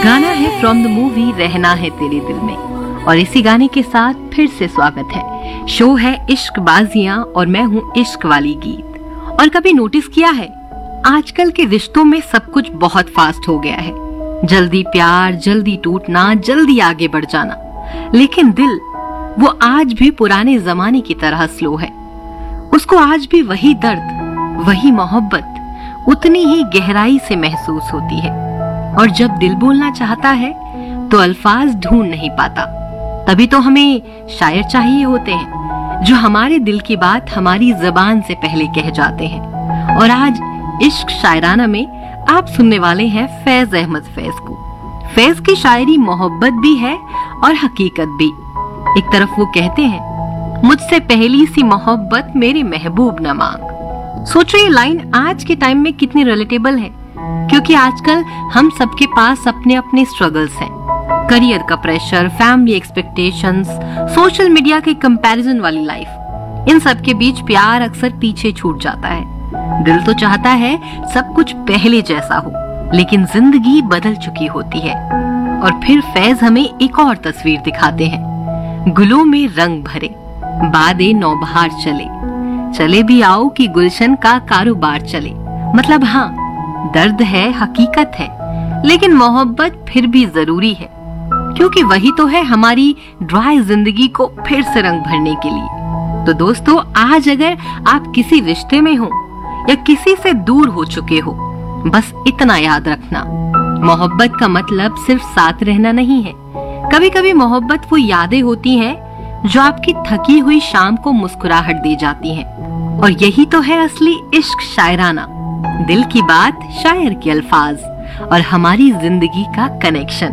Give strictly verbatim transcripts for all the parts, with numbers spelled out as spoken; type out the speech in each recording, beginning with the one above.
गाना है from the movie रहना है तेरे दिल में, और इसी गाने के साथ फिर से स्वागत है। शो है इश्क बाजियां और मैं हूँ इश्क वाली गीत। और कभी नोटिस किया है, आजकल के रिश्तों में सब कुछ बहुत फास्ट हो गया है। जल्दी प्यार, जल्दी टूटना, जल्दी आगे बढ़ जाना। लेकिन दिल, वो आज भी पुराने जमाने की तरह स्लो है। उसको आज भी वही दर्द, वही मोहब्बत उतनी ही गहराई से महसूस होती है। और जब दिल बोलना चाहता है तो अल्फाज ढूंढ नहीं पाता। तभी तो हमें शायर चाहिए होते हैं जो हमारे दिल की बात हमारी जबान से पहले कह जाते हैं। और आज इश्क शायराना में आप सुनने वाले हैं फैज अहमद फैज को। फैज की शायरी मोहब्बत भी है और हकीकत भी। एक तरफ वो कहते हैं, मुझसे पहली सी मोहब्बत मेरे महबूब न मांग। सोचो ये लाइन आज के टाइम में कितनी रिलेटेबल है, क्योंकि आजकल हम सबके पास अपने अपने स्ट्रगल्स हैं। करियर का pressure, family expectations, social media के कंपैरिजन वाली लाइफ, इन सब के बीच प्यार अक्सर पीछे छूट जाता है। दिल तो चाहता है सब कुछ पहले जैसा हो, लेकिन जिंदगी बदल चुकी होती है। और फिर फैज हमें एक और तस्वीर दिखाते हैं। गुलों में रंग भरे, बादे नौबहार चले, चले भी आओ कि गुलशन का कारोबार चले। मतलब हाँ, दर्द है, हकीकत है, लेकिन मोहब्बत फिर भी जरूरी है, क्योंकि वही तो है हमारी ड्राई जिंदगी को फिर से रंग भरने के लिए। तो दोस्तों, आज अगर आप किसी रिश्ते में हो या किसी से दूर हो चुके हो, बस इतना याद रखना, मोहब्बत का मतलब सिर्फ साथ रहना नहीं है। कभी कभी मोहब्बत वो यादें होती हैं जो आपकी थकी हुई शाम को मुस्कुराहट दे जाती हैं। और यही तो है असली इश्क शायराना, दिल की बात, शायर के अल्फाज और हमारी जिंदगी का कनेक्शन।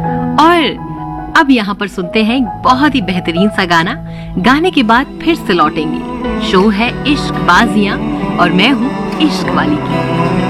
और अब यहाँ पर सुनते हैं एक बहुत ही बेहतरीन सा गाना। गाने के बाद फिर से लौटेंगे। शो है इश्क बाजियां और मैं हूँ इश्क वाली गीत।